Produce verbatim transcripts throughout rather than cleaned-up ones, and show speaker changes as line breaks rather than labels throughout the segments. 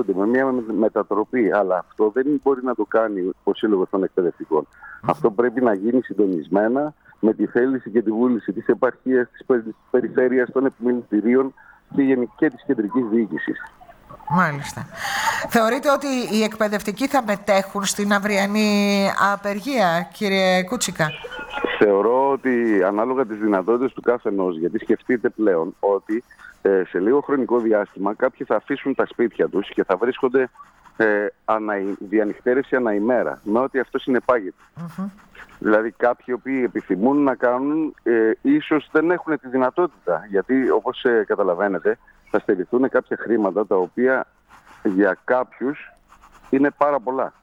ασχολούνται με μια μετατροπή, αλλά αυτό δεν μπορεί να το κάνει ο Σύλλογος των Εκπαιδευτικών. Mm-hmm. Αυτό πρέπει να γίνει συντονισμένα με τη θέληση και τη βούληση της επαρχίας, της περιφέρειας, των επιμελητηρίων και της κεντρικής διοίκησης.
Μάλιστα. Θεωρείτε ότι οι εκπαιδευτικοί θα μετέχουν στην αυριανή απεργία, κύριε Κούτσικα?
Θεωρώ ότι ανάλογα τις δυνατότητες του καθενός, γιατί σκεφτείτε πλέον ότι ε, σε λίγο χρονικό διάστημα κάποιοι θα αφήσουν τα σπίτια τους και θα βρίσκονται ε, ανα, διανυκτέρευση ανά ημέρα, με ό,τι αυτό συνεπάγεται. Mm-hmm. Δηλαδή κάποιοι οποίοι επιθυμούν να κάνουν, ε, ίσως δεν έχουν τη δυνατότητα, γιατί όπως ε, καταλαβαίνετε θα στερηθούν κάποια χρήματα τα οποία για κάποιους είναι πάρα πολλά.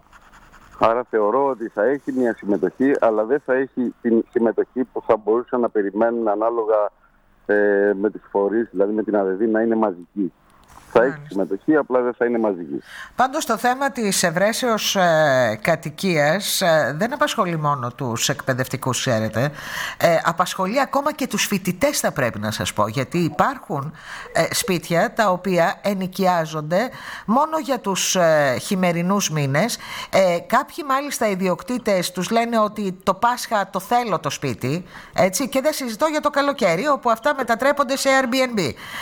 Άρα θεωρώ ότι θα έχει μια συμμετοχή, αλλά δεν θα έχει την συμμετοχή που θα μπορούσαν να περιμένουν ανάλογα ε, με τις φορείς, δηλαδή με την ΑΔΕΔΗ, να είναι μαζική. Θα έχει συμμετοχή, απλά δεν θα είναι μαζική.
Πάντως το θέμα της ευρέσεως ε, κατοικίας ε, δεν απασχολεί μόνο τους εκπαιδευτικούς, ξέρετε. Ε, απασχολεί ακόμα και τους φοιτητές, θα πρέπει να σας πω. Γιατί υπάρχουν ε, σπίτια τα οποία ενοικιάζονται μόνο για τους ε, χειμερινούς μήνες. Ε, κάποιοι μάλιστα ιδιοκτήτες τους λένε ότι το Πάσχα το θέλω το σπίτι, έτσι, και δεν συζητώ για το καλοκαίρι, όπου αυτά μετατρέπονται σε Airbnb.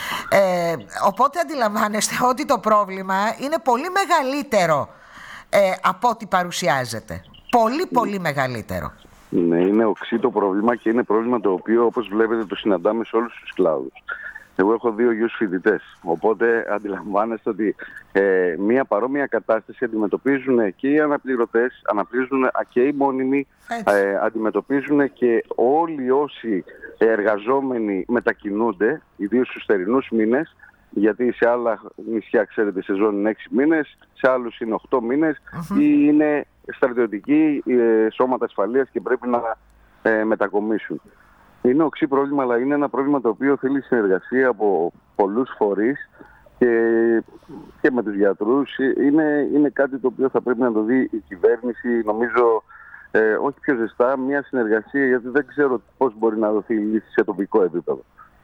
Ε, οπότε αντιλαμβάνεστε ότι το πρόβλημα είναι πολύ μεγαλύτερο ε, από ό,τι παρουσιάζεται. Πολύ πολύ μεγαλύτερο.
Ναι, είναι οξύ το πρόβλημα και είναι πρόβλημα το οποίο, όπως βλέπετε, το συναντάμε σε όλους τους κλάδους. Εγώ έχω δύο γιους φοιτητές, οπότε αντιλαμβάνεστε ότι ε, μια παρόμοια κατάσταση αντιμετωπίζουν και οι αναπληρωτές, αναπληρίζουν και οι μόνιμοι, ε, αντιμετωπίζουν και όλοι όσοι εργαζόμενοι μετακινούνται, ιδίως στους θερινούς μήνες, γιατί σε άλλα νησιά, ξέρετε, η σεζόν είναι έξι μήνες, σε άλλους είναι οκτώ μήνες, mm-hmm. ή είναι στρατιωτικοί ε, σώματα ασφαλείας και πρέπει να ε, μετακομίσουν. Είναι οξύ πρόβλημα, αλλά είναι ένα πρόβλημα το οποίο θέλει συνεργασία από πολλούς φορείς και, και με τους γιατρούς. Είναι, είναι κάτι το οποίο θα πρέπει να το δει η κυβέρνηση, νομίζω, ε, όχι πιο ζεστά, μια συνεργασία, γιατί δεν ξέρω πώς μπορεί να δοθεί η λύση σε τοπικό επίπεδο.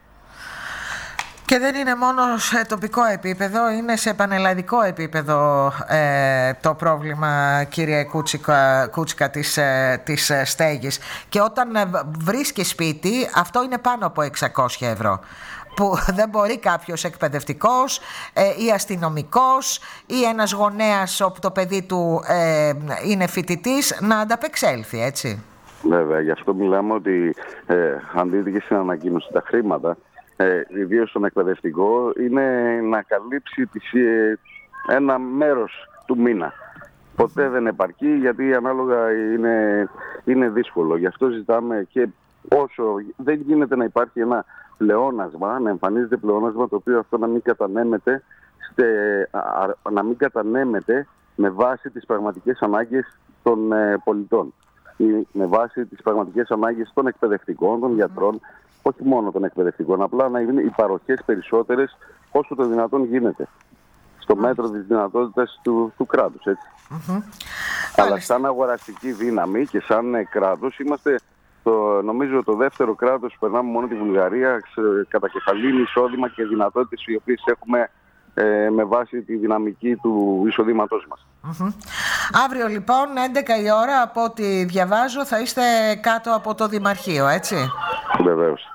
Και δεν είναι μόνο σε τοπικό επίπεδο, είναι σε πανελλαδικό επίπεδο ε, το πρόβλημα, κύριε Κούτσικα, Κούτσικα της, ε, της στέγης. Και όταν ε, βρίσκει σπίτι, αυτό είναι πάνω από εξακόσια ευρώ. Που δεν μπορεί κάποιος εκπαιδευτικός ε, ή αστυνομικός ή ένας γονέας όπου το παιδί του ε, είναι φοιτητής να ανταπεξέλθει, έτσι.
Βέβαια, γι' αυτό μιλάμε ότι ε, αν δείτε και στην ανακοίνωση τα χρήματα, Ε, ιδίως στον εκπαιδευτικό, είναι να καλύψει τις, ε, ένα μέρος του μήνα. Ποτέ δεν επαρκεί, γιατί ανάλογα είναι, είναι δύσκολο. Γι' αυτό ζητάμε, και όσο δεν γίνεται να υπάρχει ένα πλεόνασμα, να εμφανίζεται πλεόνασμα, το οποίο αυτό να μην κατανέμεται, στε, α, να μην κατανέμεται με βάση τις πραγματικές ανάγκες των ε, πολιτών ή με βάση τις πραγματικές ανάγκες των εκπαιδευτικών, των γιατρών, όχι μόνο των εκπαιδευτικών, απλά να είναι οι παροχές περισσότερες όσο το δυνατόν γίνεται. Στο μέτρο της δυνατότητας του, του κράτους, έτσι. Mm-hmm. Αλλά σαν αγοραστική δύναμη και σαν κράτος είμαστε, το, νομίζω, το δεύτερο κράτος που περνάμε μόνο τη Βουλγαρία, κατά κεφαλήν εισόδημα και δυνατότητες οι οποίες έχουμε ε, με βάση τη δυναμική του εισοδήματός μας.
Mm-hmm. Αύριο λοιπόν, έντεκα η ώρα, από ό,τι διαβάζω, θα είστε κάτω από το Δημαρχείο, έτσι?
Βεβαίως.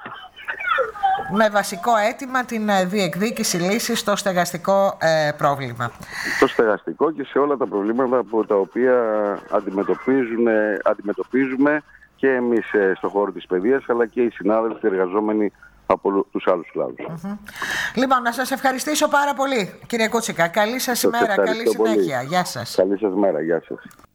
Με βασικό αίτημα την διεκδίκηση λύσης στο στεγαστικό ε, πρόβλημα.
Το στεγαστικό και σε όλα τα προβλήματα από τα οποία αντιμετωπίζουν, αντιμετωπίζουμε και εμείς ε, στον χώρο της παιδείας, αλλά και οι συνάδελφοι εργαζόμενοι από τους άλλους κλάδους. Mm-hmm.
Λοιπόν, να σας ευχαριστήσω πάρα πολύ, κύριε Κούτσικα. Καλή σας, σας ημέρα, καλή συνέχεια. Πολύ. Γεια σας.
Καλή σας μέρα, γεια σας.